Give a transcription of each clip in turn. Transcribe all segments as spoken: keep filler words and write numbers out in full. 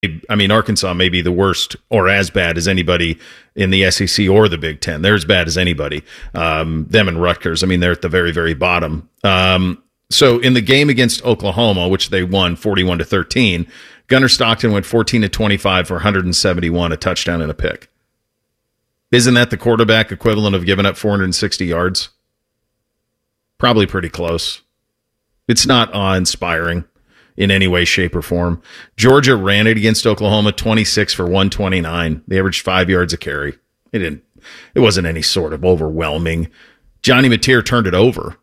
I mean, Arkansas may be the worst or as bad as anybody in the S E C or the Big Ten. They're as bad as anybody. Um, them and Rutgers, I mean, they're at the very, very bottom. Um, so in the game against Oklahoma, which they won forty-one to thirteen, Gunnar Stockton went fourteen to twenty-five for one hundred seventy-one, a touchdown and a pick. Isn't that the quarterback equivalent of giving up four hundred sixty yards? Probably pretty close. It's not awe-inspiring in any way, shape, or form. Georgia ran it against Oklahoma, twenty-six for one twenty-nine. They averaged five yards a carry. It didn't. It wasn't any sort of overwhelming. Johnny Mateer turned it over,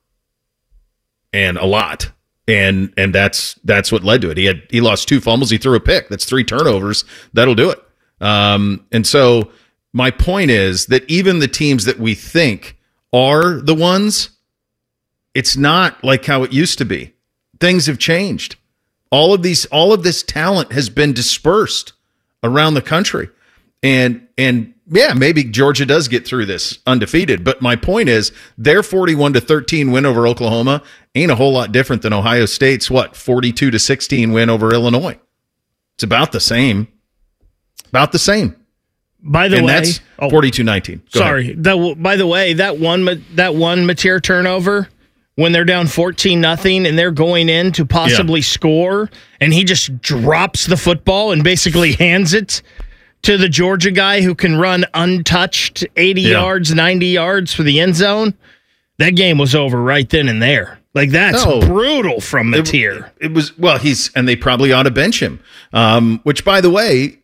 and a lot, and and that's that's what led to it. He had he lost two fumbles. He threw a pick. That's three turnovers. That'll do it. Um, and so my point is that even the teams that we think are the ones, it's not like how it used to be. Things have changed. All of these, all of this talent has been dispersed around the country. And, and yeah, maybe Georgia does get through this undefeated. But my point is their forty-one to thirteen win over Oklahoma ain't a whole lot different than Ohio State's, what, forty-two to sixteen win over Illinois. It's about the same. About the same. By the and way, that's forty-two nineteen. Oh, sorry. That, by the way, that one, that one Mateer turnover, when they're down fourteen nothing and they're going in to possibly yeah. score, and he just drops the football and basically hands it to the Georgia guy who can run untouched eighty yeah. yards, ninety yards for the end zone, that game was over right then and there. Like, that's no, brutal from Mateer. It, it was, well, he's, and they probably ought to bench him, um, which, by the way,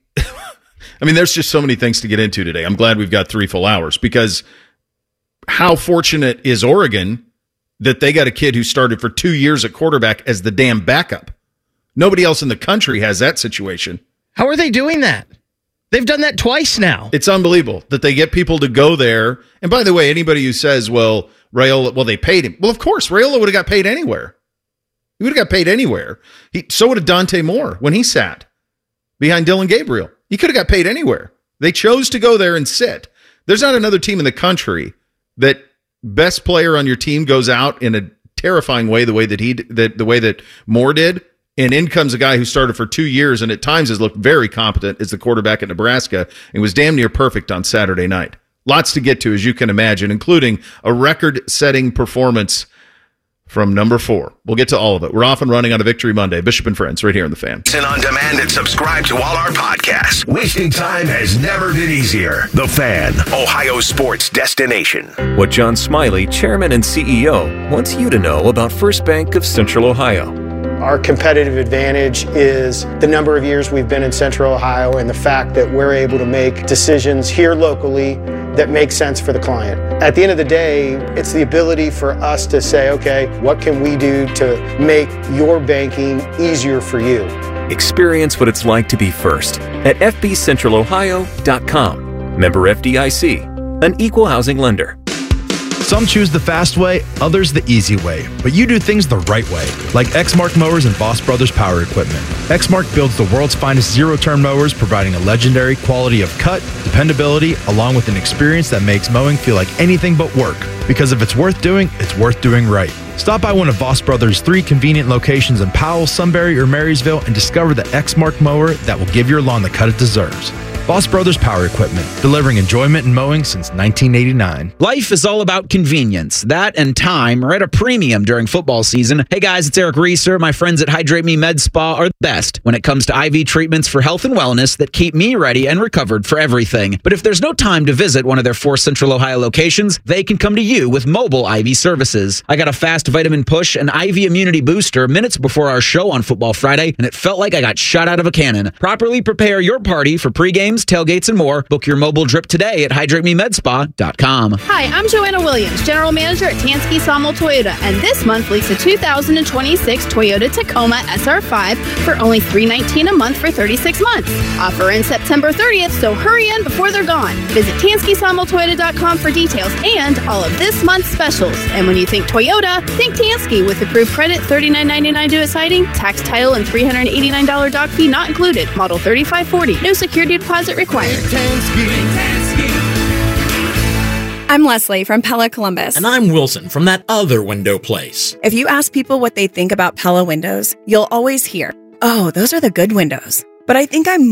I mean, there's just so many things to get into today. I'm glad we've got three full hours, because how fortunate is Oregon that they got a kid who started for two years at quarterback as the damn backup? Nobody else in the country has that situation. How are they doing that? They've done that twice now. It's unbelievable that they get people to go there. And by the way, anybody who says, well, Raiola, well, they paid him. Well, of course, Raiola would have got paid anywhere. He would have got paid anywhere. He, so would have Dante Moore when he sat behind Dylan Gabriel. He could have got paid anywhere. They chose to go there and sit. There's not another team in the country that best player on your team goes out in a terrifying way, the way that he that the way that Moore did, and in comes a guy who started for two years and at times has looked very competent as the quarterback at Nebraska and was damn near perfect on Saturday night. Lots to get to, as you can imagine, including a record-setting performance from number four. We'll get to all of it. We're off and running on a Victory Monday. Bishop and Friends, right here on The Fan. Listen on demand and subscribe to all our podcasts. Wasting time has never been easier. The Fan, Ohio sports destination. What John Smiley, Chairman and C E O, wants you to know about First Bank of Central Ohio. Our competitive advantage is the number of years we've been in Central Ohio and the fact that we're able to make decisions here locally that make sense for the client. At the end of the day, it's the ability for us to say, okay, what can we do to make your banking easier for you? Experience what it's like to be first at f b central ohio dot com. Member F D I C, an equal housing lender. Some choose the fast way, others the easy way, but you do things the right way, like Exmark Mowers and Boss Brothers Power Equipment. Exmark builds the world's finest zero-turn mowers, providing a legendary quality of cut, dependability, along with an experience that makes mowing feel like anything but work. Because if it's worth doing, it's worth doing right. Stop by one of Boss Brothers' three convenient locations in Powell, Sunbury, or Marysville and discover the Exmark mower that will give your lawn the cut it deserves. Boss Brothers Power Equipment, delivering enjoyment in mowing since nineteen eighty-nine. Life is all about convenience. That and time are at a premium during football season. Hey guys, it's Eric Reeser. My friends at Hydrate Me Med Spa are the best when it comes to I V treatments for health and wellness that keep me ready and recovered for everything. But if there's no time to visit one of their four Central Ohio locations, they can come to you with mobile I V services. I got a fast vitamin push and I V immunity booster minutes before our show on Football Friday, and it felt like I got shot out of a cannon. Properly prepare your party for pregame, tailgates, and more. Book your mobile drip today at hydrate me med spa dot com. Hi, I'm Joanna Williams, General Manager at Tansky Sawmill Toyota, and this month lease a two thousand twenty-six Toyota Tacoma S R five for only three hundred nineteen dollars a month for thirty-six months. Offer ends September thirtieth, so hurry in before they're gone. Visit Tansky Sawmill Toyota dot com for details and all of this month's specials. And when you think Toyota, think Tansky with approved credit, thirty-nine ninety-nine due at sighting, tax, title, and three hundred eighty-nine dollars doc fee not included. Model thirty-five forty. No security deposit required. I'm Leslie from Pella Columbus. And I'm Wilson from that other window place. If you ask people what they think about Pella windows, you'll always hear, oh, those are the good windows. But I think I'm